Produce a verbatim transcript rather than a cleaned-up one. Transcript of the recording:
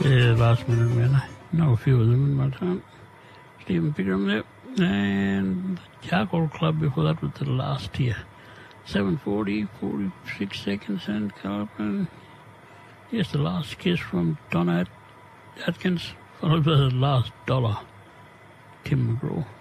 Yeah, last minute winner. Know a few of them in my time. Stephen Pigram there. And the Charcoal Club before that was the last tier. seven forty, forty-six seconds, and Carlton. Yes, the last kiss from Donna Atkins, followed by the last dollar, Tim McGraw.